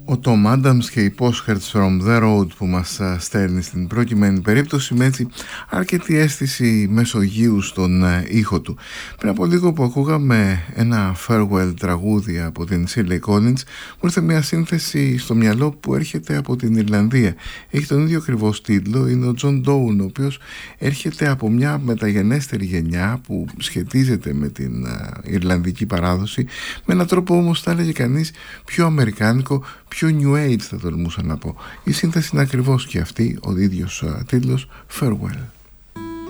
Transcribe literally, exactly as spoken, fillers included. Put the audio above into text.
Ο Tom Adams και η Postcards from the Road που μας στέλνει στην προκειμένη περίπτωση με έτσι αρκετή αίσθηση Μεσογείου στον ήχο του. Πριν από λίγο που ακούγαμε ένα farewell τραγούδι από την Shirley Collins, μου ήρθε μια σύνθεση στο μυαλό που έρχεται από την Ιρλανδία. Έχει τον ίδιο ακριβώς τίτλο, είναι ο John Donne, ο οποίος έρχεται από μια μεταγενέστερη γενιά που σχετίζεται με την Ιρλανδική παράδοση, με έναν τρόπο όμως θα έλεγε κανείς πιο αμερικάνικο, πιο new age θα τολμούσα να πω. Η σύνθεση είναι ακριβώς και αυτή, ο ίδιος τίτλος Farewell.